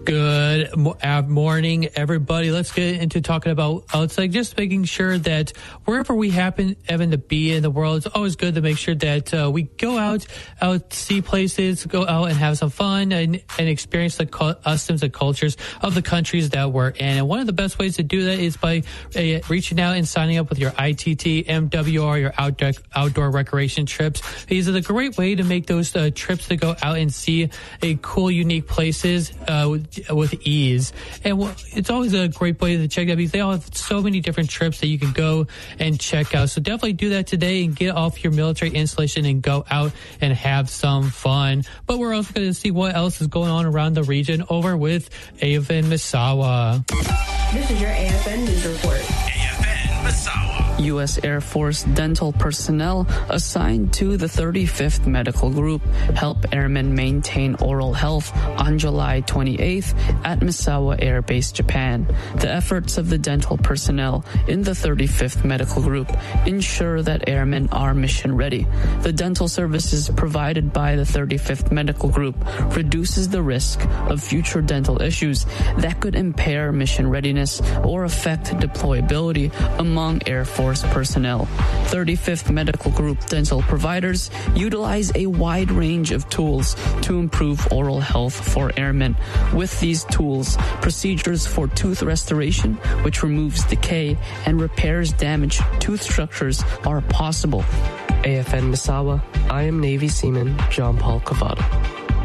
Good morning, everybody. Let's get into talking about outside, just making sure that wherever we happen to be in the world, it's always good to make sure that we go out, see places, go out and have some fun and experience the customs and cultures of the countries that we're in. And one of the best ways to do that is by reaching out and signing up with your ITT, MWR, your outdoor recreation trips. These are the great way to make those trips to go out and see cool, unique places with ease. And it's always a great way to check out because they all have so many different trips that you can go and check out. So definitely do that today and get off your military installation and go out and have some fun. But we're also going to see what else is going on around the region over with AFN Misawa. This is your AFN News Report. AFN Misawa. U.S. Air Force dental personnel assigned to the 35th Medical Group help airmen maintain oral health on July 28th at Misawa Air Base, Japan. The efforts of the dental personnel in the 35th Medical Group ensure that airmen are mission ready. The dental services provided by the 35th Medical Group reduces the risk of future dental issues that could impair mission readiness or affect deployability among Air Force personnel. 35th Medical Group dental providers utilize a wide range of tools to improve oral health for airmen. With these tools, procedures for tooth restoration, which removes decay and repairs damaged tooth structures, are possible. AFN Misawa, I am Navy Seaman John Paul Cavada.